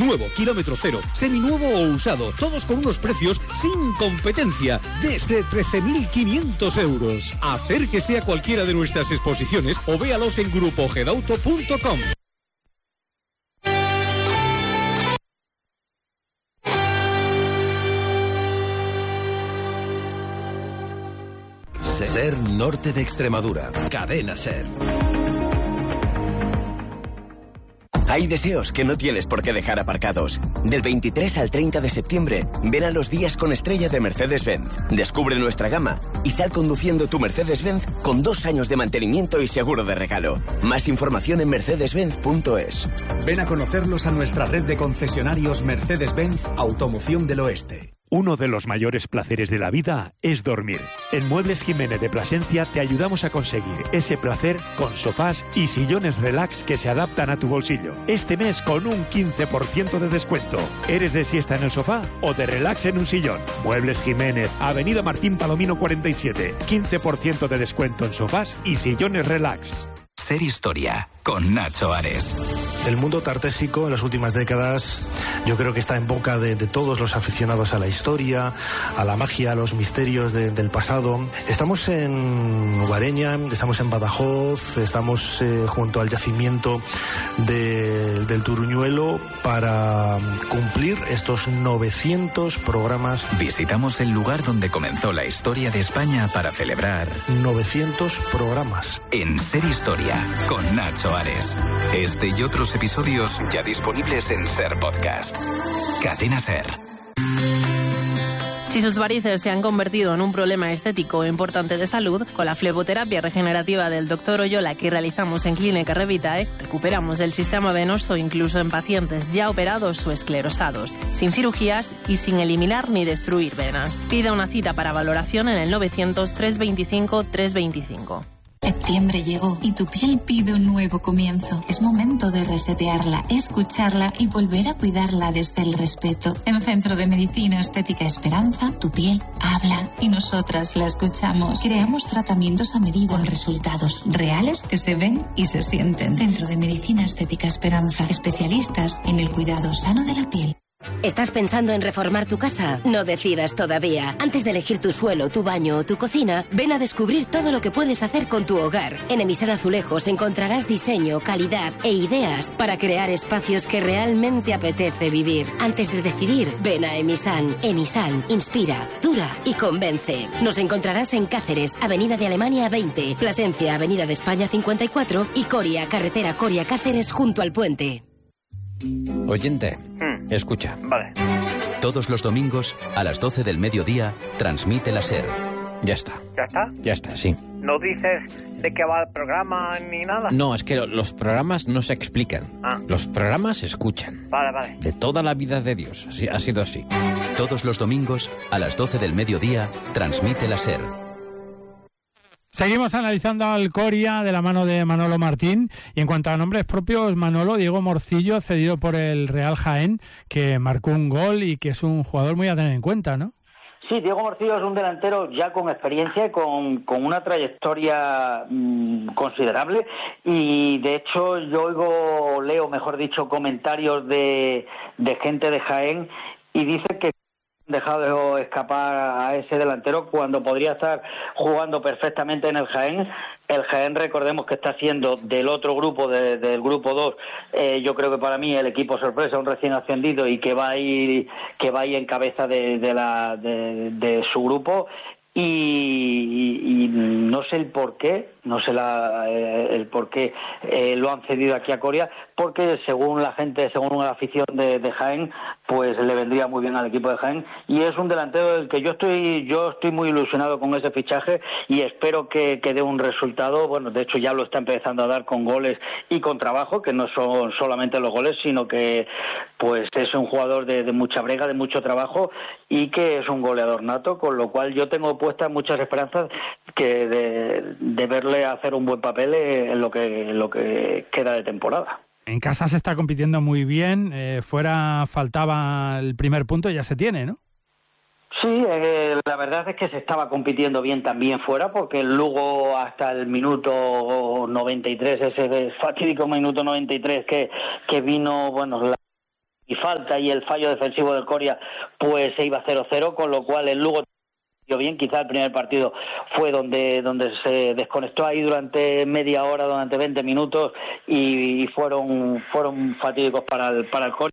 Nuevo, kilómetro cero, seminuevo o usado, todos con unos precios sin competencia, desde 13.500 euros. Acérquese a cualquiera de nuestras exposiciones o véalos en grupogedauto.com. Ser norte de Extremadura. Cadena Ser. Hay deseos que no tienes por qué dejar aparcados. Del 23 al 30 de septiembre, ven a los días con estrella de Mercedes-Benz. Descubre nuestra gama y sal conduciendo tu Mercedes-Benz con 2 años de mantenimiento y seguro de regalo. Más información en mercedes-benz.es. Ven a conocerlos a nuestra red de concesionarios Mercedes-Benz Automoción del Oeste. Uno de los mayores placeres de la vida es dormir. En Muebles Jiménez de Plasencia te ayudamos a conseguir ese placer con sofás y sillones relax que se adaptan a tu bolsillo. Este mes con un 15% de descuento. ¿Eres de siesta en el sofá o de relax en un sillón? Muebles Jiménez, Avenida Martín Palomino 47. 15% de descuento en sofás y sillones relax. Ser Historia, con Nacho Ares. El mundo tartésico en las últimas décadas yo creo que está en boca de todos los aficionados a la historia, a la magia, a los misterios del pasado. Estamos en Guareña, estamos en Badajoz, estamos junto al yacimiento del Turuñuelo para cumplir estos 900 programas. Visitamos el lugar donde comenzó la historia de España para celebrar 900 programas. En Ser Historia, con Nacho Ares. Este y otros episodios ya disponibles en Ser Podcast. Cadena Ser. Si sus varices se han convertido en un problema estético importante de salud, con la fleboterapia regenerativa del Dr. Oyola que realizamos en Clínica Revitae, recuperamos el sistema venoso incluso en pacientes ya operados o esclerosados, sin cirugías y sin eliminar ni destruir venas. Pida una cita para valoración en el 900 325 325. Septiembre llegó y tu piel pide un nuevo comienzo. Es momento de resetearla, escucharla y volver a cuidarla desde el respeto. En Centro de Medicina Estética Esperanza, tu piel habla y nosotras la escuchamos. Creamos tratamientos a medida con resultados reales que se ven y se sienten. Centro de Medicina Estética Esperanza, especialistas en el cuidado sano de la piel. ¿Estás pensando en reformar tu casa? No decidas todavía. Antes de elegir tu suelo, tu baño o tu cocina, ven a descubrir todo lo que puedes hacer con tu hogar. En Emisan Azulejos encontrarás diseño, calidad e ideas para crear espacios que realmente apetece vivir. Antes de decidir, ven a Emisan. Emisan inspira, dura y convence. Nos encontrarás en Cáceres, Avenida de Alemania 20, Plasencia, Avenida de España 54 y Coria, carretera Coria-Cáceres junto al puente. Oyente, escucha. Vale. Todos los domingos, a las 12 del mediodía, transmite la SER. Ya está. ¿Ya está? Ya está, sí. ¿No dices de qué va el programa ni nada? No, es que los programas no se explican. Los programas se escuchan. Vale. De toda la vida de Dios. Así, ha sido así. Todos los domingos, a las 12 del mediodía, transmite la SER. Seguimos analizando al Coria de la mano de Manolo Martín y en cuanto a nombres propios, Manolo, Diego Morcillo, cedido por el Real Jaén, que marcó un gol y que es un jugador muy a tener en cuenta, ¿no? Sí, Diego Morcillo es un delantero ya con experiencia y con una trayectoria considerable y de hecho yo leo, mejor dicho, comentarios de gente de Jaén y dice que dejado escapar a ese delantero cuando podría estar jugando perfectamente en el Jaén. El Jaén, recordemos que está siendo del otro grupo, del grupo 2, yo creo que para mí el equipo sorpresa, un recién ascendido y que va a ir en cabeza de su grupo. Y no sé el por qué, el por qué lo han cedido aquí a Coria, porque según la afición de Jaén, pues le vendría muy bien al equipo de Jaén y es un delantero del que yo estoy muy ilusionado con ese fichaje y espero que dé un resultado. Bueno, de hecho ya lo está empezando a dar con goles y con trabajo, que no son solamente los goles, sino que pues es un jugador de mucha brega, de mucho trabajo y que es un goleador nato, con lo cual yo tengo puestas muchas esperanzas de verle hacer un buen papel en lo que queda de temporada. En casa se está compitiendo muy bien, fuera faltaba el primer punto y ya se tiene, ¿no? Sí, la verdad es que se estaba compitiendo bien también fuera, porque el Lugo hasta el minuto 93, ese fatídico minuto 93 que vino, bueno, y falta y el fallo defensivo del Coria, pues se iba 0-0, con lo cual el Lugo bien. Quizá el primer partido fue donde se desconectó ahí durante media hora, durante 20 minutos y fueron fatídicos para el Coria.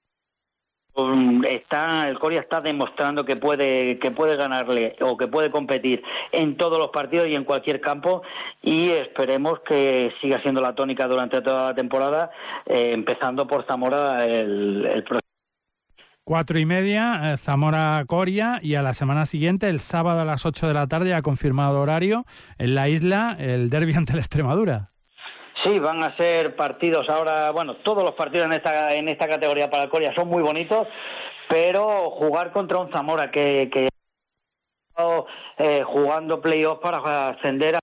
El Coria está demostrando que puede ganarle o que puede competir en todos los partidos y en cualquier campo, y esperemos que siga siendo la tónica durante toda la temporada, empezando por Zamora el próximo. 4:30, Zamora-Coria, y a la semana siguiente, el sábado a las 8 de la tarde, ha confirmado horario en la isla, el derbi ante la Extremadura. Sí, van a ser partidos ahora, bueno, todos los partidos en esta categoría para el Coria son muy bonitos, pero jugar contra un Zamora que jugando playoff para ascender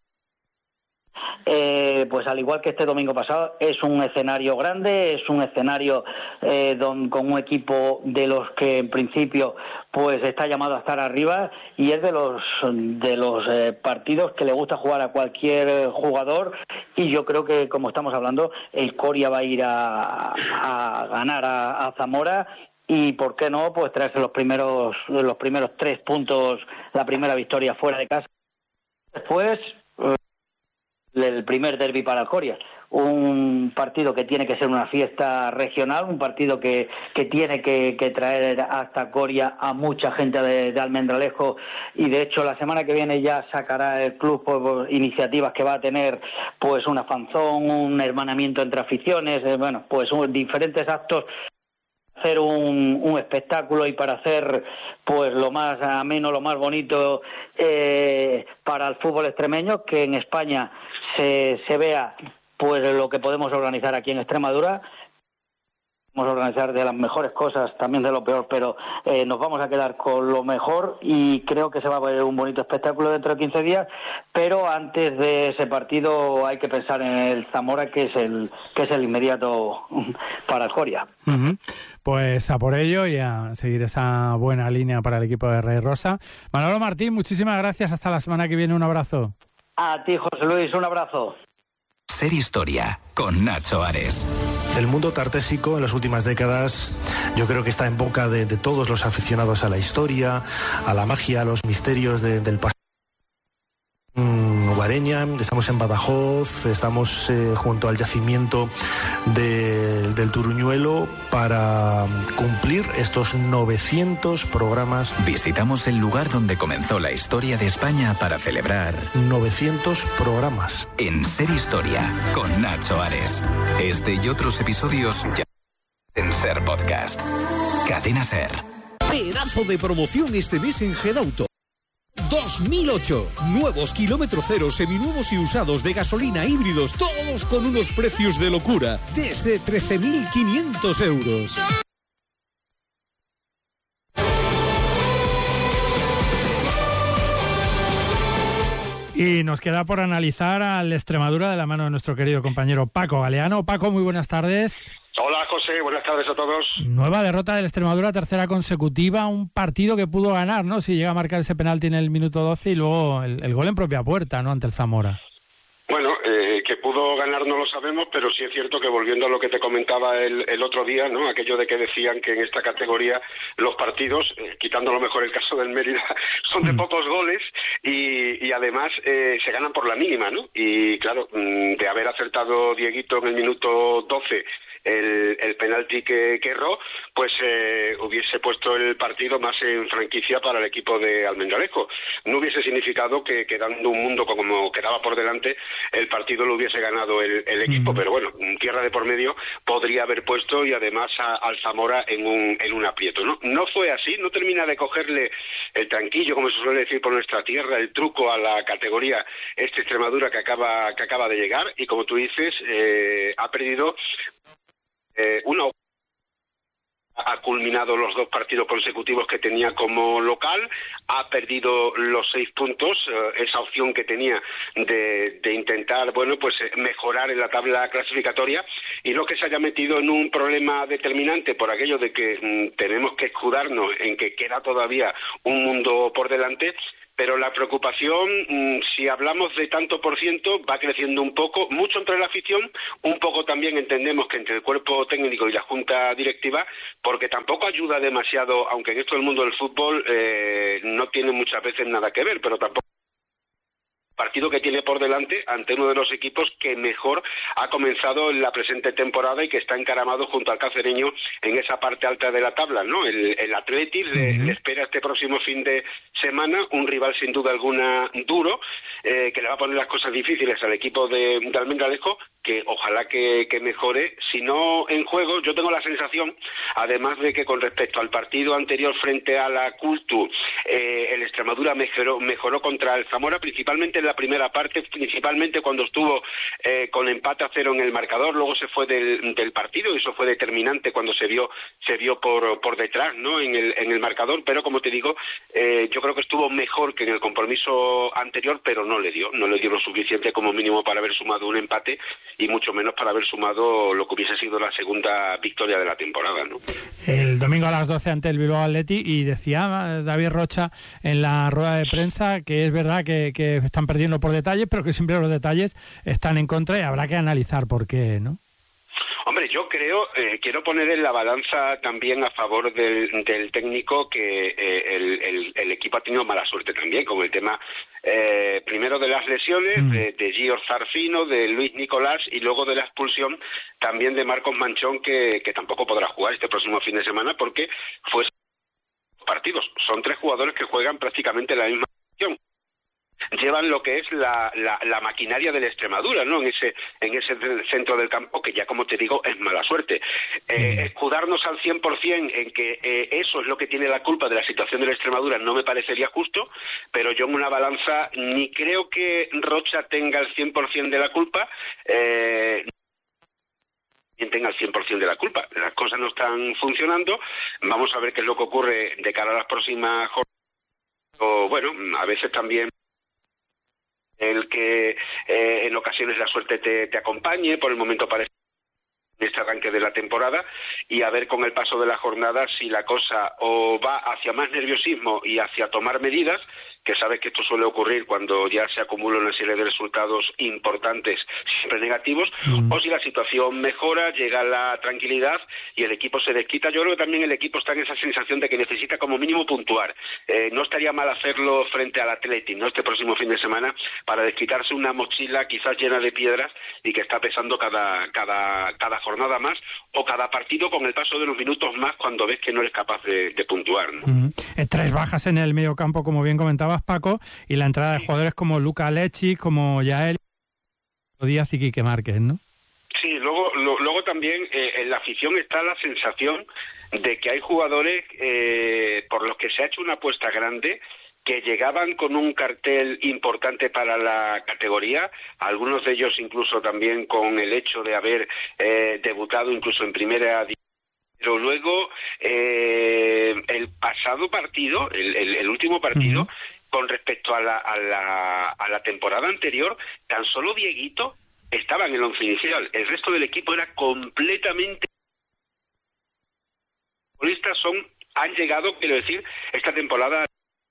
pues al igual que este domingo pasado, es un escenario grande, es un escenario con un equipo de los que en principio pues está llamado a estar arriba, y es de los partidos que le gusta jugar a cualquier jugador, y yo creo que, como estamos hablando, el Coria va a ir a ganar a Zamora, y por qué no, pues traerse los primeros 3 puntos, la primera victoria fuera de casa. Después el primer derbi para el Coria, un partido que tiene que ser una fiesta regional, un partido que tiene que traer hasta Coria a mucha gente de Almendralejo, y de hecho la semana que viene ya sacará el club por iniciativas que va a tener, pues una fanzón, un hermanamiento entre aficiones, pues diferentes actos, hacer un espectáculo y para hacer pues lo más ameno, lo más bonito para el fútbol extremeño, que en España se vea pues lo que podemos organizar aquí en Extremadura. Vamos a organizar de las mejores cosas, también de lo peor, pero nos vamos a quedar con lo mejor, y creo que se va a ver un bonito espectáculo dentro de 15 días, pero antes de ese partido hay que pensar en el Zamora, que es el inmediato para el Coria. Uh-huh. Pues a por ello y a seguir esa buena línea para el equipo de Rey Rosa. Manolo Martín, muchísimas gracias, hasta la semana que viene, un abrazo. A ti, José Luis, un abrazo. Ser Historia, con Nacho Ares. El mundo tartésico en las últimas décadas yo creo que está en boca de todos los aficionados a la historia, a la magia, a los misterios del pasado. Guareña, estamos en Badajoz, estamos junto al yacimiento del Turuñuelo para cumplir estos 900 programas. Visitamos el lugar donde comenzó la historia de España para celebrar 900 programas. En Ser Historia, con Nacho Ares. Este y otros episodios ya en Ser Podcast. Cadena Ser. Pedazo de promoción este mes en Gedauto. 2008, nuevos kilómetro cero, seminuevos y usados de gasolina, híbridos, todos con unos precios de locura, desde 13.500 euros. Y nos queda por analizar al Extremadura de la mano de nuestro querido compañero Paco Galeano. Paco, muy buenas tardes. Hola José, buenas tardes a todos. Nueva derrota del Extremadura, tercera consecutiva, un partido que pudo ganar, ¿no? Si llega a marcar ese penalti en el minuto 12 y luego el gol en propia puerta, ¿no? Ante el Zamora. Bueno, que pudo ganar no lo sabemos, pero sí es cierto que, volviendo a lo que te comentaba el otro día, ¿no? Aquello de que decían que en esta categoría los partidos, quitando a lo mejor el caso del Mérida, son de pocos goles y además se ganan por la mínima, ¿no? Y claro, de haber acertado Dieguito en el minuto 12 el penalti que erró, pues hubiese puesto el partido más en franquicia para el equipo de Almendralejo. No hubiese significado que, quedando un mundo como quedaba por delante, el partido lo hubiese ganado el equipo, pero bueno, tierra de por medio podría haber puesto, y además al Zamora en un aprieto, ¿no? No fue así, no termina de cogerle el tranquillo, como se suele decir por nuestra tierra, el truco a la categoría Extremadura que acaba de llegar, y como tú dices, ha perdido ha culminado los 2 partidos consecutivos que tenía como local, ha perdido los 6 puntos, esa opción que tenía de intentar, bueno, pues mejorar en la tabla clasificatoria, y no que se haya metido en un problema determinante por aquello de que tenemos que escudarnos en que queda todavía un mundo por delante, pero la preocupación, si hablamos de tanto por ciento, va creciendo un poco, mucho entre la afición, un poco también entendemos que entre el cuerpo técnico y la junta directiva, porque tampoco ayuda demasiado, aunque en esto del mundo del fútbol no tiene muchas veces nada que ver, pero tampoco partido que tiene por delante ante uno de los equipos que mejor ha comenzado en la presente temporada y que está encaramado junto al cacereño en esa parte alta de la tabla, ¿no? El Athletic le espera este próximo fin de semana un rival sin duda alguna duro, que le va a poner las cosas difíciles al equipo de Almendralejo, que ojalá que mejore. Si no en juego, yo tengo la sensación, además de que con respecto al partido anterior frente a la Cultu, el Extremadura mejoró contra el Zamora, principalmente en la primera parte, principalmente cuando estuvo con empate a 0 en el marcador, luego se fue del partido y eso fue determinante cuando se vio por detrás, ¿no? en el marcador, pero como te digo, yo creo que estuvo mejor que en el compromiso anterior, pero no le dio lo suficiente como mínimo para haber sumado un empate y mucho menos para haber sumado lo que hubiese sido la segunda victoria de la temporada, ¿no? El domingo a las 12 ante el Bilbao Athletic, y decía David Rocha en la rueda de prensa que es verdad que están perdiendo por detalles, pero que siempre los detalles están en contra y habrá que analizar por qué, ¿no? Hombre, yo creo, quiero poner en la balanza también a favor del técnico que el equipo ha tenido mala suerte también con el tema, primero de las lesiones, de Gio Zarfino, de Luis Nicolás, y luego de la expulsión también de Marcos Manchón, que tampoco podrá jugar este próximo fin de semana porque fue partidos. Son 3 jugadores que juegan prácticamente la misma posición. Llevan lo que es la maquinaria de la Extremadura, ¿no? En ese centro del campo, que ya, como te digo, es mala suerte. Escudarnos al 100% en que eso es lo que tiene la culpa de la situación de la Extremadura no me parecería justo, pero yo en una balanza ni creo que Rocha tenga el 100% de la culpa, tenga el 100% de la culpa. Las cosas no están funcionando. Vamos a ver qué es lo que ocurre de cara a las próximas jornadas. O, bueno, a veces también el que en ocasiones la suerte te acompañe. Por el momento parece este arranque de la temporada, y a ver con el paso de la jornada si la cosa o va hacia más nerviosismo y hacia tomar medidas, que sabes que esto suele ocurrir cuando ya se acumula una serie de resultados importantes, siempre negativos, o si la situación mejora, llega la tranquilidad y el equipo se desquita. Yo creo que también el equipo está en esa sensación de que necesita como mínimo puntuar. No estaría mal hacerlo frente al Athletic, ¿no? Este próximo fin de semana, para desquitarse una mochila quizás llena de piedras y que está pesando cada jornada más, o cada partido con el paso de los minutos más, cuando ves que no eres capaz de puntuar, ¿no? 3 bajas en el medio campo, como bien comentabas, Paco, y la entrada de jugadores como Luka Lechi, como Yael Díaz y Quique Márquez, ¿no? Sí, luego también en la afición está la sensación de que hay jugadores por los que se ha hecho una apuesta grande, que llegaban con un cartel importante para la categoría, algunos de ellos incluso también con el hecho de haber debutado incluso en primera división. Pero luego, el pasado partido, el último partido, con respecto a la temporada anterior, tan solo Dieguito estaba en el 11 inicial. El resto del equipo era completamente... Los futbolistas han llegado, quiero decir, esta temporada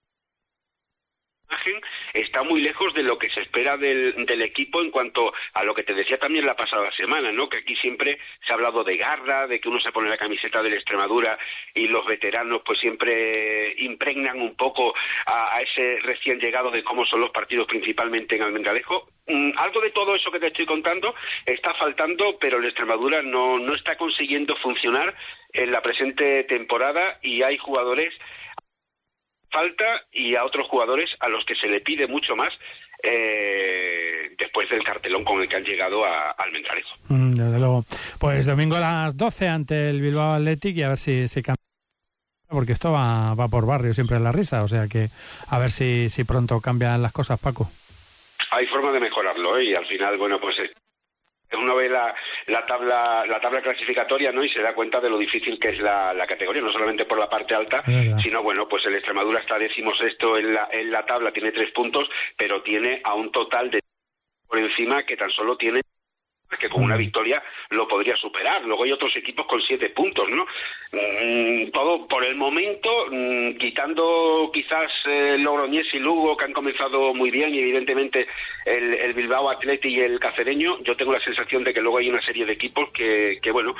está muy lejos de lo que se espera del equipo en cuanto a lo que te decía también la pasada semana, ¿no? Que aquí siempre se ha hablado de garra, de que uno se pone la camiseta de la Extremadura y los veteranos pues siempre impregnan un poco a ese recién llegado de cómo son los partidos principalmente en Almendralejo. Algo de todo eso que te estoy contando está faltando, pero la Extremadura no está consiguiendo funcionar en la presente temporada, y hay jugadores falta y a otros jugadores a los que se le pide mucho más después del cartelón con el que han llegado a Almendralejo. Desde luego. Pues domingo a las 12 ante el Bilbao Athletic, y a ver si se cambia, porque esto va por barrio siempre en la risa, o sea que a ver si pronto cambian las cosas, Paco. Hay forma de mejorarlo, y al final, bueno, pues uno ve la tabla clasificatoria, ¿no? Y se da cuenta de lo difícil que es la categoría, no solamente por la parte alta, sino, bueno, pues el Extremadura está 16º en la tabla, tiene 3 puntos, pero tiene a un total de por encima que tan solo tiene, que con una victoria lo podría superar. Luego hay otros equipos con 7 puntos, ¿no? todo por el momento, quitando quizás Logroñés y Lugo, que han comenzado muy bien, y evidentemente el Bilbao Athletic y el Cacereño, yo tengo la sensación de que luego hay una serie de equipos que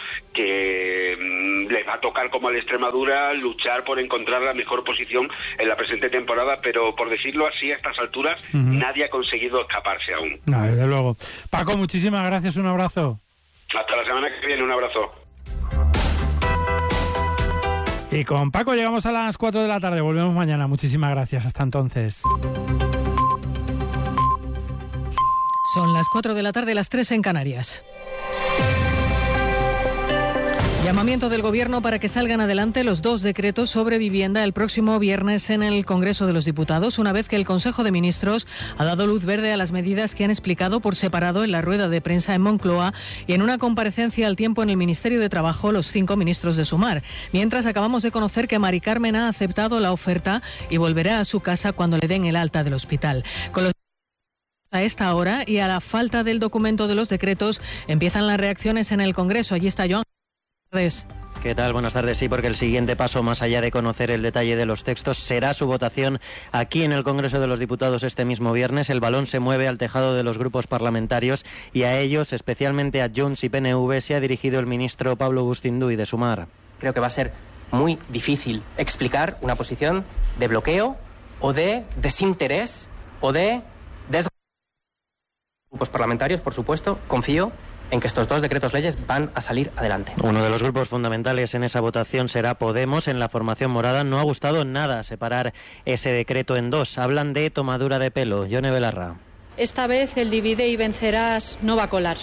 les va a tocar, como al Extremadura, luchar por encontrar la mejor posición en la presente temporada, pero por decirlo así, a estas alturas nadie ha conseguido escaparse aún. No, desde luego. Paco, muchísimas gracias, un abrazo. Hasta la semana que viene, un abrazo. Y con Paco llegamos a las 4 de la tarde, volvemos mañana. Muchísimas gracias, hasta entonces. Son las 4 de la tarde, las 3 en Canarias. Llamamiento del Gobierno para que salgan adelante los 2 decretos sobre vivienda el próximo viernes en el Congreso de los Diputados, una vez que el Consejo de Ministros ha dado luz verde a las medidas que han explicado por separado en la rueda de prensa en Moncloa y en una comparecencia al tiempo en el Ministerio de Trabajo los 5 ministros de Sumar. Mientras, acabamos de conocer que Mari Carmen ha aceptado la oferta y volverá a su casa cuando le den el alta del hospital. Con los a esta hora y a la falta del documento de los decretos empiezan las reacciones en el Congreso. Allí está Joan. ¿Qué tal? Buenas tardes. Sí, porque el siguiente paso, más allá de conocer el detalle de los textos, será su votación aquí en el Congreso de los Diputados este mismo viernes. El balón se mueve al tejado de los grupos parlamentarios y a ellos, especialmente a Junts y PNV, se ha dirigido el ministro Pablo Bustinduy de Sumar. Creo que va a ser muy difícil explicar una posición de bloqueo o de desinterés o de grupos parlamentarios, por supuesto. Confío en que estos 2 decretos leyes van a salir adelante. Uno de los grupos fundamentales en esa votación será Podemos. En la formación morada no ha gustado nada separar ese decreto en 2. Hablan de tomadura de pelo. Yone Belarra. Esta vez el divide y vencerás no va a colar.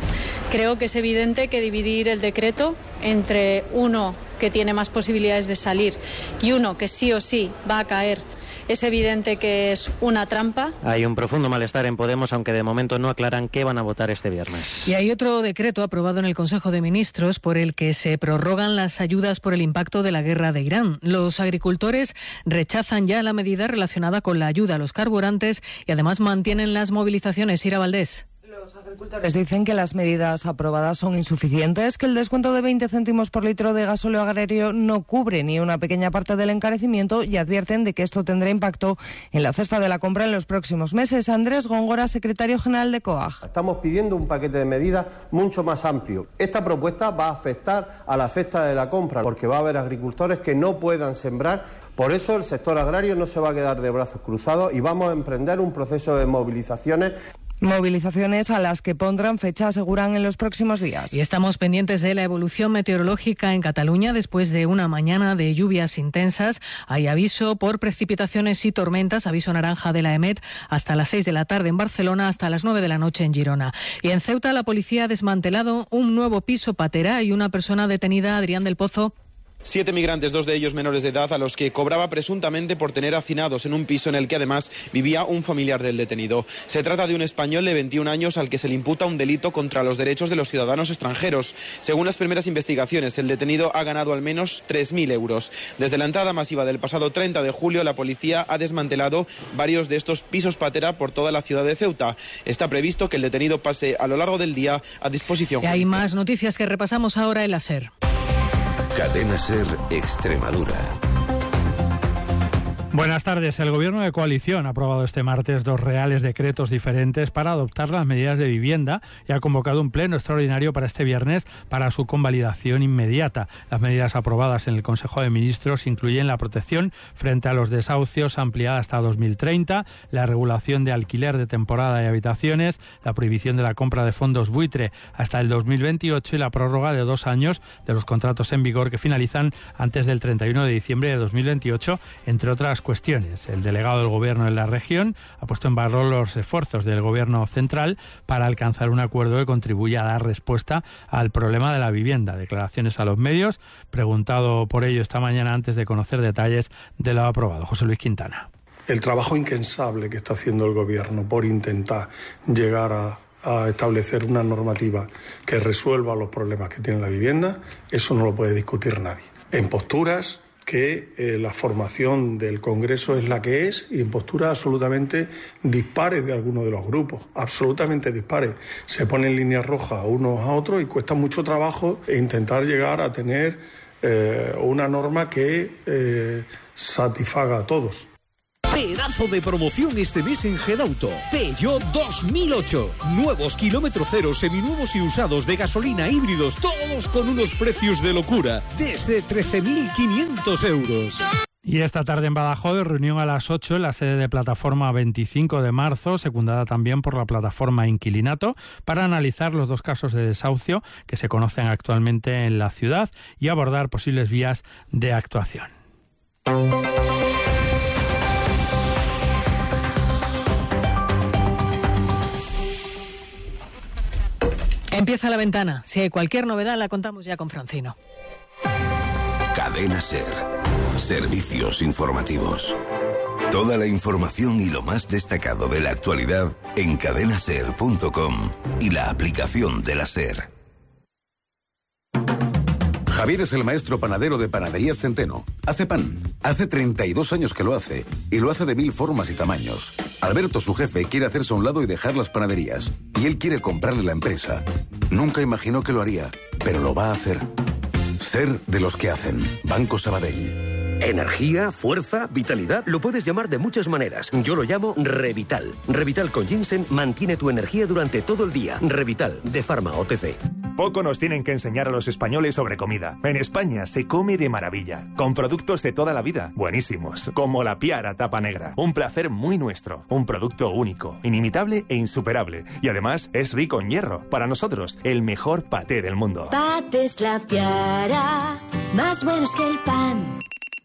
Creo que es evidente que dividir el decreto entre uno que tiene más posibilidades de salir y uno que sí o sí va a caer, es evidente que es una trampa. Hay un profundo malestar en Podemos, aunque de momento no aclaran qué van a votar este viernes. Y hay otro decreto aprobado en el Consejo de Ministros por el que se prorrogan las ayudas por el impacto de la guerra de Irán. Los agricultores rechazan ya la medida relacionada con la ayuda a los carburantes y además mantienen las movilizaciones. Ira Valdés. Los agricultores dicen que las medidas aprobadas son insuficientes, que el descuento de 20 céntimos por litro de gasóleo agrario no cubre ni una pequeña parte del encarecimiento y advierten de que esto tendrá impacto en la cesta de la compra en los próximos meses. Andrés Góngora, secretario general de COAG. Estamos pidiendo un paquete de medidas mucho más amplio. Esta propuesta va a afectar a la cesta de la compra porque va a haber agricultores que no puedan sembrar. Por eso el sector agrario no se va a quedar de brazos cruzados y vamos a emprender un proceso de movilizaciones. Movilizaciones a las que pondrán fecha, aseguran, en los próximos días. Y estamos pendientes de la evolución meteorológica en Cataluña después de una mañana de lluvias intensas. Hay aviso por precipitaciones y tormentas, aviso naranja de la EMET hasta las 6 de la tarde en Barcelona, hasta las 9 de la noche en Girona. Y en Ceuta la policía ha desmantelado un nuevo piso patera y una persona detenida, Adrián del Pozo. 7 migrantes, 2 de ellos menores de edad, a los que cobraba presuntamente por tener hacinados en un piso en el que además vivía un familiar del detenido. Se trata de un español de 21 años al que se le imputa un delito contra los derechos de los ciudadanos extranjeros. Según las primeras investigaciones, el detenido ha ganado al menos 3.000 euros. Desde la entrada masiva del pasado 30 de julio, la policía ha desmantelado varios de estos pisos patera por toda la ciudad de Ceuta. Está previsto que el detenido pase a lo largo del día a disposición judicial. Hay más noticias que repasamos ahora en la SER. Cadena SER Extremadura. Buenas tardes. El Gobierno de coalición ha aprobado este martes 2 reales decretos diferentes para adoptar las medidas de vivienda y ha convocado un pleno extraordinario para este viernes para su convalidación inmediata. Las medidas aprobadas en el Consejo de Ministros incluyen la protección frente a los desahucios ampliada hasta 2030, la regulación de alquiler de temporada y habitaciones, la prohibición de la compra de fondos buitre hasta el 2028 y la prórroga de 2 años de los contratos en vigor que finalizan antes del 31 de diciembre de 2028, entre otras cuestiones. El delegado del Gobierno en la región ha puesto en valor los esfuerzos del Gobierno central para alcanzar un acuerdo que contribuya a dar respuesta al problema de la vivienda. Declaraciones a los medios, preguntado por ello esta mañana antes de conocer detalles de lo aprobado. José Luis Quintana. El trabajo incansable que está haciendo el Gobierno por intentar llegar a establecer una normativa que resuelva los problemas que tiene la vivienda, eso no lo puede discutir nadie. En posturas que la formación del Congreso es la que es y en posturas absolutamente dispares de algunos de los grupos, absolutamente dispares. Se ponen líneas rojas unos a otros y cuesta mucho trabajo intentar llegar a tener una norma que satisfaga a todos. Pedazo de promoción este mes en Gedauto. Peugeot 2008. Nuevos kilómetro cero, seminuevos y usados de gasolina, híbridos, todos con unos precios de locura. Desde 13.500 euros. Y esta tarde en Badajoz, reunión a las 8 en la sede de Plataforma 25 de marzo, secundada también por la Plataforma Inquilinato, para analizar los 2 casos de desahucio que se conocen actualmente en la ciudad y abordar posibles vías de actuación. Empieza La Ventana. Si hay cualquier novedad, la contamos ya con Francino. Cadena SER. Servicios informativos. Toda la información y lo más destacado de la actualidad en cadenaser.com y la aplicación de la SER. Javier es el maestro panadero de Panaderías Centeno. Hace pan. Hace 32 años que lo hace. Y lo hace de 1000 formas y tamaños. Alberto, su jefe, quiere hacerse a un lado y dejar las panaderías. Y él quiere comprarle la empresa. Nunca imaginó que lo haría, pero lo va a hacer. Ser de los que hacen. Banco Sabadell. Energía, fuerza, vitalidad, lo puedes llamar de muchas maneras. Yo lo llamo Revital. Revital con ginseng mantiene tu energía durante todo el día. Revital, de Pharma OTC. Poco nos tienen que enseñar a los españoles sobre comida. En España se come de maravilla, con productos de toda la vida, buenísimos, como la Piara tapa negra. Un placer muy nuestro, un producto único, inimitable e insuperable. Y además es rico en hierro. Para nosotros, el mejor paté del mundo. Patés La Piara, más buenos que el pan.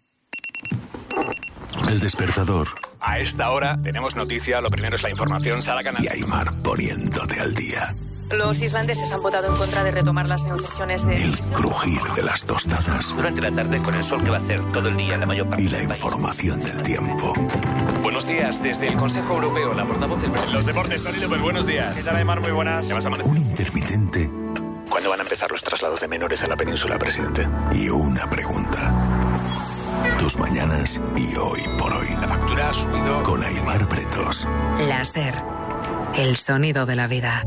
El despertador. A esta hora tenemos noticia, lo primero es la información, Sara Canal. Y Aymar poniéndote al día. Los islandeses han votado en contra de retomar las negociaciones de... El crujir de las tostadas. Durante la tarde con el sol que va a hacer todo el día en la mayor parte y la información del tiempo. Buenos días, desde el Consejo Europeo, la portavoz del... Los deportes, Tony López, buenos días. ¿Qué tal, Aymar? Muy buenas. ¿Qué vas a amanecer? Un intermitente. ¿Cuándo van a empezar los traslados de menores a la península, presidente? Y una pregunta. Tus mañanas y hoy por hoy. La factura ha subido. Con Aymar Pretos. La SER. El sonido de la vida.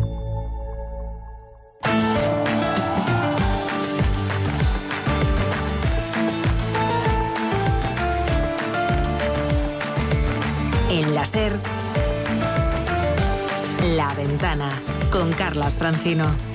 En la SER, La Ventana, con Carlas Francino.